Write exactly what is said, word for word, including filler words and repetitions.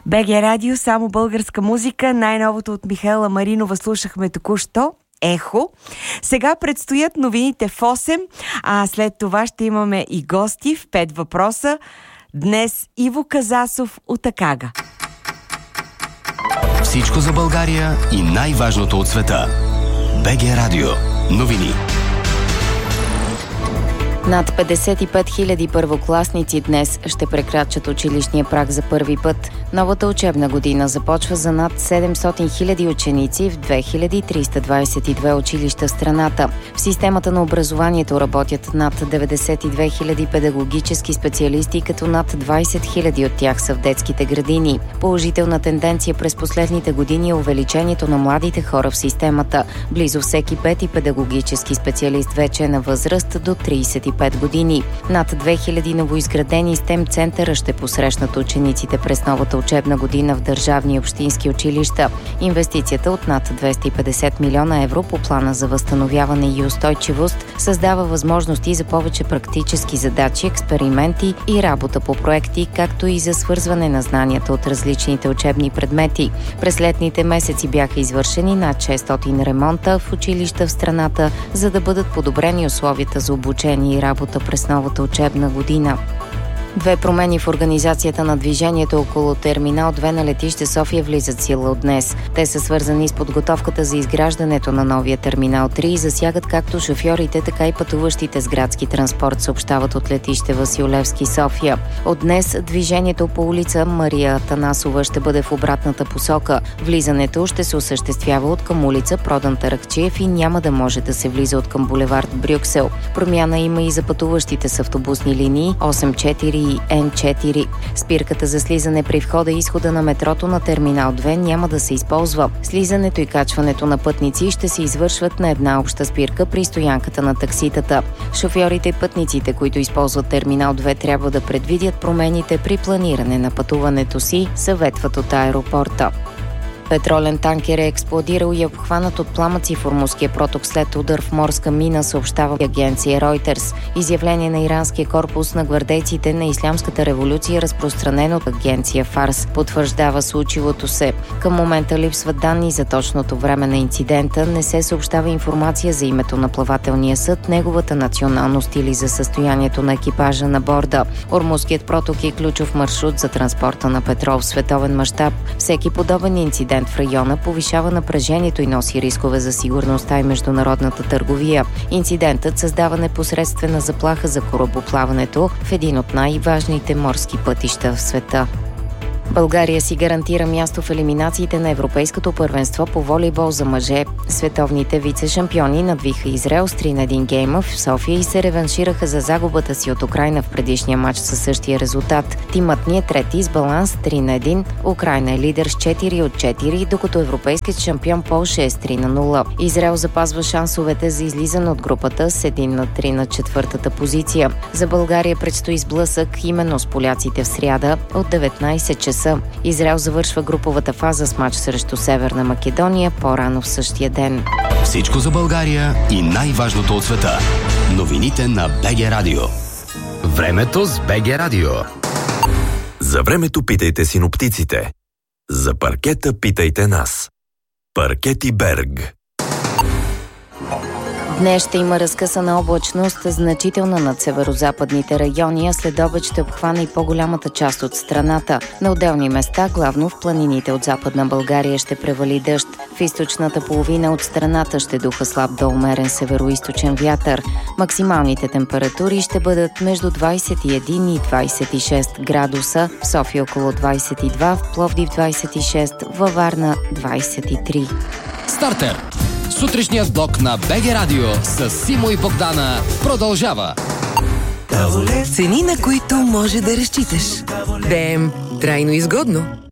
БГ Радио, само българска музика. Най-новото от Михаела Маринова слушахме току-що. Ехо. Сега предстоят новините в осем, а след това ще имаме и гости в пет въпроса. Днес Иво Казасов от Акага. Всичко за България и най-важното от света. БГ Радио. Новини. Над петдесет и пет хиляди първокласници днес ще прекрачат училищния праг за първи път. Новата учебна година започва за над седемстотин хиляди ученици в две хиляди триста двадесет и две училища в страната. В системата на образованието работят над деветдесет и две хиляди педагогически специалисти, като над двадесет хиляди от тях са в детските градини. Положителна тенденция през последните години е увеличението на младите хора в системата. Близо всеки пети педагогически специалист вече е на възраст до тридесет и пет години. Над две хиляди новоизградени стем центъра ще посрещнат учениците през новата учебна година в държавни и общински училища. Инвестицията от над двеста и петдесет милиона евро по плана за възстановяване и устойчивост създава възможности за повече практически задачи, експерименти и работа по проекти, както и за свързване на знанията от различните учебни предмети. През летните месеци бяха извършени над шестстотин ремонта в училища в страната, за да бъдат подобрени условията за обучение и работа през новата учебна година. Две промени в организацията на движението около Терминал две на летище София влизат в сила от днес. Те са свързани с подготовката за изграждането на новия Терминал три и засягат както шофьорите, така и пътуващите с градски транспорт, съобщават от летище Васил Левски, София. От днес движението по улица Мария Атанасова ще бъде в обратната посока. Влизането ще се осъществява от към улица Продан Таракчиев и няма да може да се влиза от към булевард Брюксел. Промяна има и за пътуващите с автобусни линии осем четири и Н четири. Спирката за слизане при входа и изхода на метрото на Терминал две няма да се използва. Слизането и качването на пътници ще се извършват на една обща спирка при стоянката на такситата. Шофьорите и пътниците, които използват Терминал две, трябва да предвидят промените при планиране на пътуването си, съветват от аеропорта. Петролен танкер е експлодирал и е обхванат от пламъци в Ормузския проток след удар в морска мина, съобщава агенция Reuters. Изявление на иранския корпус на гвардейците на Ислямската революция, разпространено от агенция Фарс, потвърждава случилото се. Към момента липсват данни за точното време на инцидента, не се съобщава информация за името на плавателния съд, неговата националност или за състоянието на екипажа на борда. Ормузският проток е ключов маршрут за транспорта на петрол в световен мащаб. Всеки подобен инцидент в района повишава напрежението и носи рискове за сигурността и международната търговия. Инцидентът създава непосредствена заплаха за корабоплаването в един от най-важните морски пътища в света. България си гарантира място в елиминациите на Европейското първенство по волейбол за мъже. Световните вице-шампиони надвиха Израел с три на един гейма в София и се реваншираха за загубата си от Украйна в предишния матч със същия резултат. Тимът ни е трети с баланс три на един. Украйна е лидер с четири от четири, докато европейският шампион Полша е с три на нула. Израел запазва шансовете за излизане от групата с един на три на четвъртата позиция. За България предстои сблъсък именно с поляците в сряда от деветнадесет часа. Израел завършва груповата фаза с мач срещу Северна Македония по-рано в същия ден. Всичко за България и най-важното от света. Новините на БГ Радио. Времето с БГ Радио. За времето питайте синоптиците. За паркета питайте нас. Паркети Берг. Днес ще има разкъсана облачност, значителна над северозападните райони, а след обед ще обхване и по-голямата част от страната. На отделни места, главно в планините от Западна България, ще превали дъжд. В източната половина от страната ще духа слаб до умерен североизточен вятър. Максималните температури ще бъдат между двадесет и един и двадесет и шест градуса, в София около двадесет и два, в Пловдив двадесет и шест, във Варна двадесет и три. Стартер! Сутрешният блок на БГ Радио с Симо и Богдана продължава. Цени, на които може да разчиташ. БМ, трайно изгодно.